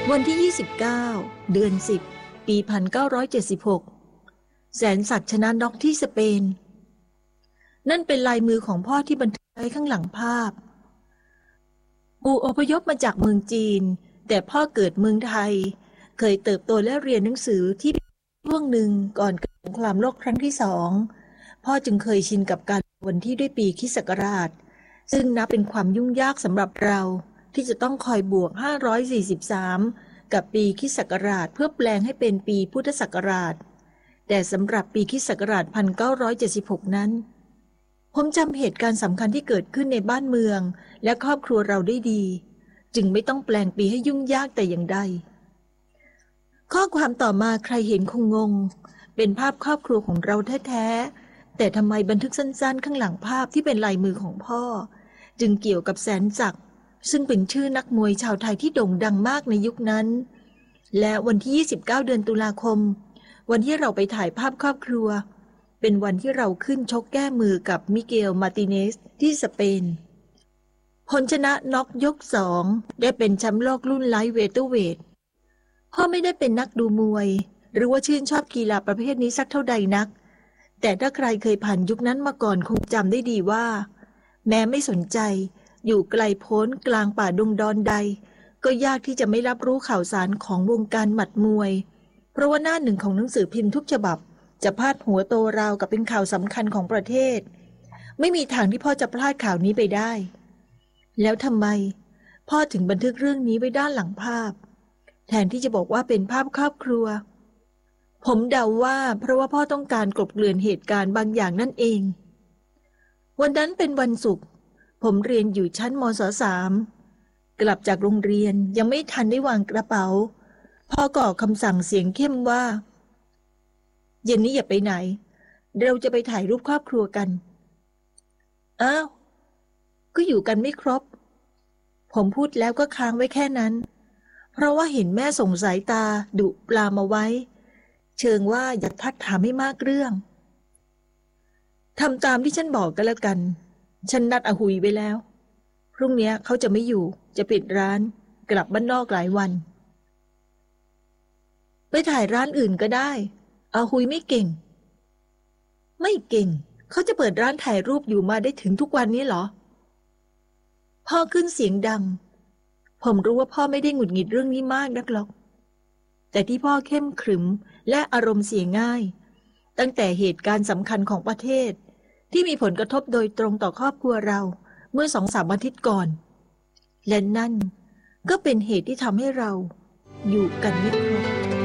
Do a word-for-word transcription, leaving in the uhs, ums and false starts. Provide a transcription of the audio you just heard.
วันที่ยี่สิบเก้าเดือนสิบปีหนึ่งพันเก้าร้อยเจ็ดสิบหกแสนศักดิ์ชนะน็อกที่สเปนนั่นเป็นลายมือของพ่อที่บันทึกไว้ข้างหลังภาพปู่อพยพมาจากเมืองจีนแต่พ่อเกิดเมืองไทยเคยเติบโตและเรียนหนังสือที่ช่วงหนึ่งก่อนเกิดสงครามโลกครั้งที่สองพ่อจึงเคยชินกับการวันที่ด้วยปีคริสต์ศักราชซึ่งนับเป็นความยุ่งยากสำหรับเราที่จะต้องคอยบวกห้าร้อยสี่สิบสามกับปีคริสต์ศักราชเพื่อแปลงให้เป็นปีพุทธศักราชแต่สำหรับปีคริสต์ศักราชหนึ่งพันเก้าร้อยเจ็ดสิบหกนั้นผมจำเหตุการณ์สำคัญที่เกิดขึ้นในบ้านเมืองและครอบครัวเราได้ดีจึงไม่ต้องแปลงปีให้ยุ่งยากแต่อย่างใดข้อความต่อมาใครเห็นคงงงเป็นภาพครอบครัวของเราแท้ๆแต่ทำไมบันทึกสั้นๆข้างหลังภาพที่เป็นลายมือของพ่อจึงเกี่ยวกับแสนศักดิ์ซึ่งเป็นชื่อนักมวยชาวไทยที่โด่งดังมากในยุคนั้นและวันที่ยี่สิบเก้าเดือนตุลาคมวันที่เราไปถ่ายภาพครอบครัวเป็นวันที่เราขึ้นชกแก้มือกับมิเกลมาร์ติเนสที่สเปนผลชนะน็อกยกสองได้เป็นแชมป์โลกรุ่นไลท์เวเตอร์เวทพ่อไม่ได้เป็นนักดูมวยหรือว่าชื่นชอบกีฬาประเภทนี้สักเท่าใดนักแต่ถ้าใครเคยผ่านยุคนั้นมาก่อนคงจำได้ดีว่าแม้ไม่สนใจอยู่ไกลโพ้นกลางป่าดงดอนใดก็ยากที่จะไม่รับรู้ข่าวสารของวงการหมัดมวยเพราะว่าหน้าหนึ่งของหนังสือพิมพ์ทุกฉบับจะพาดหัวโตราวกับเป็นข่าวสำคัญของประเทศไม่มีทางที่พ่อจะพลาดข่าวนี้ไปได้แล้วทำไมพ่อถึงบันทึกเรื่องนี้ไว้ด้านหลังภาพแทนที่จะบอกว่าเป็นภาพครอบครัวผมเดาว่าเพราะว่าพ่อต้องการกลบเกลื่อนเหตุการณ์บางอย่างนั่นเองวันนั้นเป็นวันศุกร์ผมเรียนอยู่ชั้นม.ศ.สาม กลับจากโรงเรียนยังไม่ทันได้วางกระเป๋าพ่อก็ออกคำสั่งเสียงเข้มว่าเย็นนี้อย่าไปไหนเราจะไปถ่ายรูปครอบครัวกันอ้าวก็อยู่กันไม่ครบผมพูดแล้วก็ค้างไว้แค่นั้นเพราะว่าเห็นแม่ส่งสายตาดุปลามาไว้เชิงว่าอย่าทักถามให้มากเรื่องทำตามที่ฉันบอกกันแล้วกันฉันนัดอาหุยไว้แล้วพรุ่งนี้เขาจะไม่อยู่จะปิดร้านกลับบ้านนอกหลายวันไปถ่ายร้านอื่นก็ได้อาหุยไม่เก่งไม่เก่งเขาจะเปิดร้านถ่ายรูปอยู่มาได้ถึงทุกวันนี้เหรอพ่อขึ้นเสียงดังผมรู้ว่าพ่อไม่ได้หงุดหงิดเรื่องนี้มากนักหรอกแต่ที่พ่อเข้มขรึมและอารมณ์เสียง่ายตั้งแต่เหตุการณ์สำคัญของประเทศที่มีผลกระทบโดยตรงต่อครอบครัวเราเมื่อสองสามอาทิตย์ก่อนและนั่นก็เป็นเหตุที่ทำให้เราอยู่กันไม่ครบ